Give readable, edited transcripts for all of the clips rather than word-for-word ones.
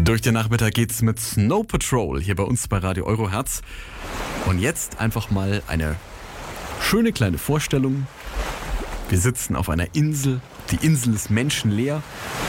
Durch den Nachmittag geht's mit Snow Patrol hier bei uns bei Radio Eurohertz. Und jetzt einfach mal eine schöne kleine Vorstellung. Wir sitzen auf einer Insel. Die Insel ist menschenleer.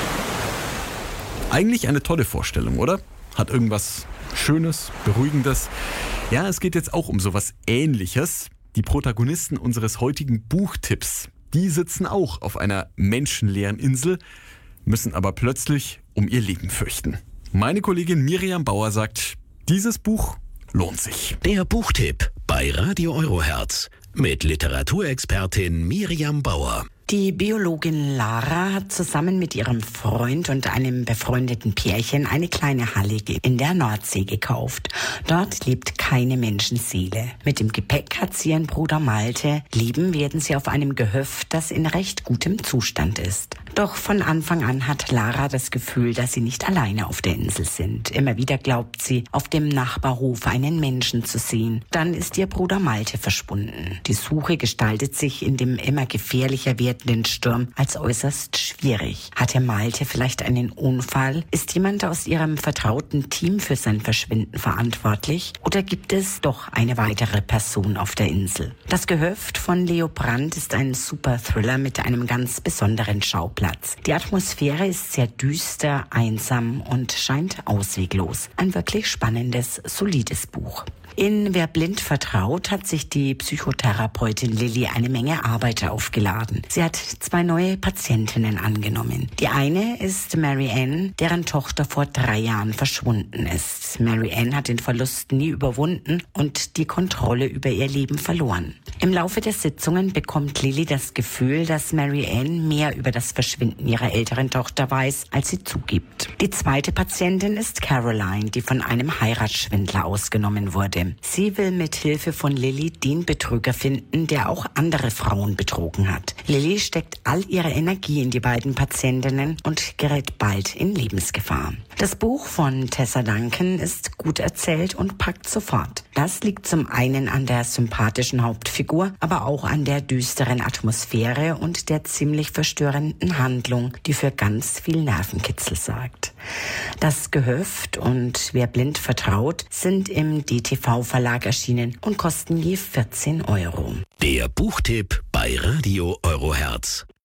Eigentlich eine tolle Vorstellung, oder? Hat irgendwas Schönes, Beruhigendes. Ja, es geht jetzt auch um sowas Ähnliches. Die Protagonisten unseres heutigen Buchtipps, die sitzen auch auf einer menschenleeren Insel, müssen aber plötzlich um ihr Leben fürchten. Meine Kollegin Miriam Bauer sagt, dieses Buch lohnt sich. Der Buchtipp bei Radio Eurohertz mit Literaturexpertin Miriam Bauer. Die Biologin Lara hat zusammen mit ihrem Freund und einem befreundeten Pärchen eine kleine Halle in der Nordsee gekauft. Dort lebt keine Menschenseele. Mit dem Gepäck hat sie ihren Bruder Malte. Leben werden sie auf einem Gehöft, das in recht gutem Zustand ist. Doch von Anfang an hat Lara das Gefühl, dass sie nicht alleine auf der Insel sind. Immer wieder glaubt sie, auf dem Nachbarhof einen Menschen zu sehen. Dann ist ihr Bruder Malte verschwunden. Die Suche gestaltet sich in dem immer gefährlicher werdenden Sturm als äußerst schwierig. Hatte Malte vielleicht einen Unfall? Ist jemand aus ihrem vertrauten Team für sein Verschwinden verantwortlich? Oder gibt es doch eine weitere Person auf der Insel? Das Gehöft von Leo Brandt ist ein super Thriller mit einem ganz besonderen Schauplatz. Die Atmosphäre ist sehr düster, einsam und scheint ausweglos. Ein wirklich spannendes, solides Buch. In Wer blind vertraut hat sich die Psychotherapeutin Lilly eine Menge Arbeit aufgeladen. Sie hat 2 neue Patientinnen angenommen. Die eine ist Mary Ann, deren Tochter vor 3 Jahren verschwunden ist. Mary Ann hat den Verlust nie überwunden und die Kontrolle über ihr Leben verloren. Im Laufe der Sitzungen bekommt Lilly das Gefühl, dass Mary Ann mehr über das Verschwinden ihrer älteren Tochter weiß, als sie zugibt. Die zweite Patientin ist Caroline, die von einem Heiratsschwindler ausgenommen wurde. Sie will mit Hilfe von Lilly den Betrüger finden, der auch andere Frauen betrogen hat. Lilly steckt all ihre Energie in die beiden Patientinnen und gerät bald in Lebensgefahr. Das Buch von Tessa Duncan ist gut erzählt und packt sofort. Das liegt zum einen an der sympathischen Hauptfigur, aber auch an der düsteren Atmosphäre und der ziemlich verstörenden Handlung, die für ganz viel Nervenkitzel sorgt. Das Gehöft und Wer blind vertraut sind im DTV-Verlag erschienen und kosten je 14 €. Der Buchtipp bei Radio Eurohertz.